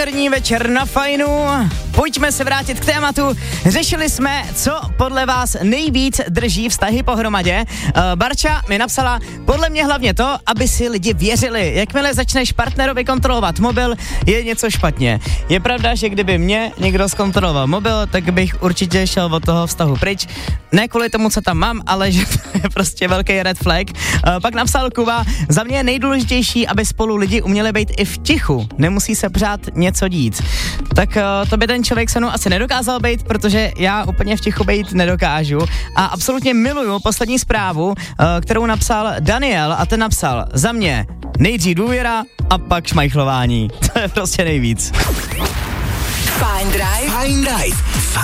úterní večer na Fajnu. Pojďme se vrátit k tématu. Řešili jsme, co podle vás nejvíc drží vztahy pohromadě. Barča mi napsala, podle mě hlavně to, aby si lidi věřili. Jakmile začneš partnerovi kontrolovat mobil, je něco špatně. Je pravda, že kdyby mě někdo zkontroloval mobil, tak bych určitě šel od toho vztahu pryč. Ne kvůli tomu, co tam mám, ale že to je prostě velký red flag. Pak napsal Kuba, za mě je nejdůležitější, aby spolu lidi uměli být i v tichu. Nemusí se pořád něco dít. Tak to by ten člověk se mnou asi nedokázal být, protože já úplně v tichu být nedokážu. A absolutně miluju poslední zprávu, kterou napsal Daniel, a ten napsal, za mě nejdřív důvěra a pak šmajchlování. To je prostě nejvíc. Fajn Drive.